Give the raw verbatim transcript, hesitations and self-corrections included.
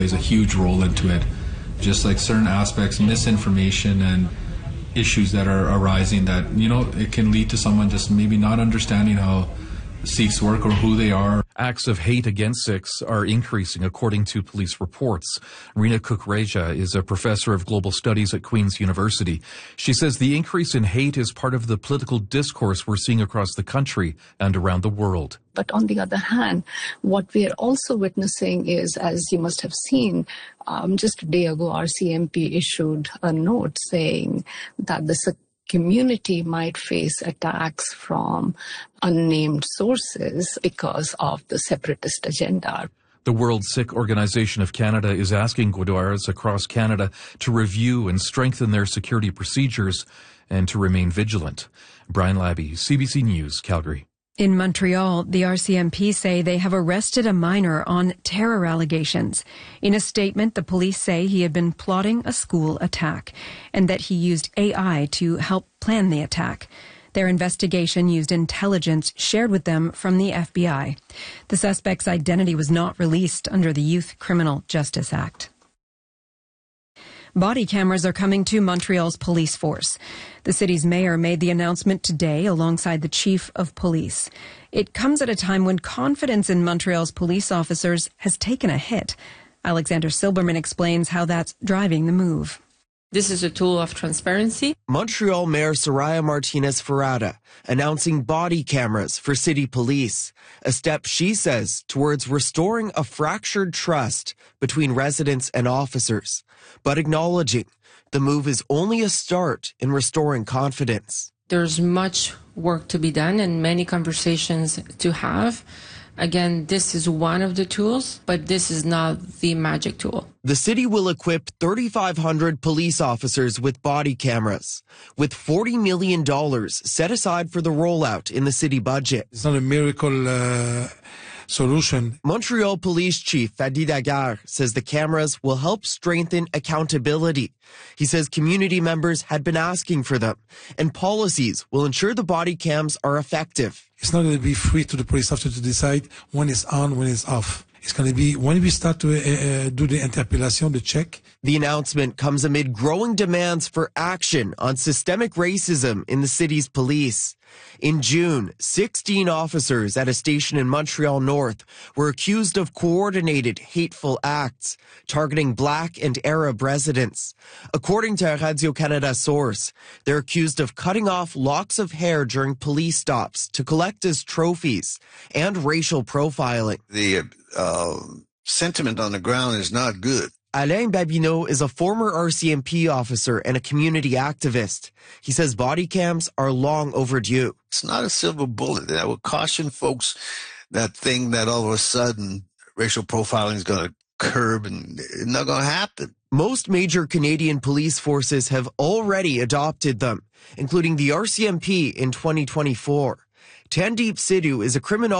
There's a huge role into it, just like certain aspects, misinformation and issues that are arising that, you know, it can lead to someone just maybe not understanding how Sikhs work or who they are. Acts of hate against Sikhs are increasing, according to police reports. Reena Kukreja is a professor of global studies at Queen's University. She says the increase in hate is part of the political discourse we're seeing across the country and around the world. But on the other hand, what we are also witnessing is, as you must have seen, um, just a day ago, R C M P issued a note saying that the community might face attacks from unnamed sources because of the separatist agenda. The World Sikh Organization of Canada is asking Gurdwaras across Canada to review and strengthen their security procedures and to remain vigilant. Brian Labby, C B C News, Calgary. In Montreal, the R C M P say they have arrested a minor on terror allegations. In a statement, the police say he had been plotting a school attack and that he used A I to help plan the attack. Their investigation used intelligence shared with them from the F B I. The suspect's identity was not released under the Youth Criminal Justice Act. Body cameras are coming to Montreal's police force. The city's mayor made the announcement today alongside the chief of police. It comes at a time when confidence in Montreal's police officers has taken a hit. Alexander Silberman explains how that's driving the move. This is a tool of transparency. Montreal Mayor Soraya Martinez-Ferrada announcing body cameras for city police, a step she says towards restoring a fractured trust between residents and officers, but acknowledging the move is only a start in restoring confidence. There's much work to be done and many conversations to have. Again, this is one of the tools, but this is not the magic tool. The city will equip thirty-five hundred police officers with body cameras, with forty million dollars set aside for the rollout in the city budget. It's not a miracle uh, solution. Montreal Police Chief Fadi Daguerre says the cameras will help strengthen accountability. He says community members had been asking for them, and policies will ensure the body cams are effective. It's not going to be free to the police officer to decide when it's on, when it's off. It's going to be when we start to uh, do the interpellation, the check. The announcement comes amid growing demands for action on systemic racism in the city's police. In June, sixteen officers at a station in Montreal North were accused of coordinated hateful acts targeting Black and Arab residents. According to a Radio-Canada source, they're accused of cutting off locks of hair during police stops to collect as trophies and racial profiling. The uh, sentiment on the ground is not good. Alain Babineau is a former R C M P officer and a community activist. He says body cams are long overdue. It's not a silver bullet. And I would caution folks that think that all of a sudden racial profiling is going to curb and it's not going to happen. Most major Canadian police forces have already adopted them, including the R C M P in twenty twenty-four. Tandeep Sidhu is a criminologist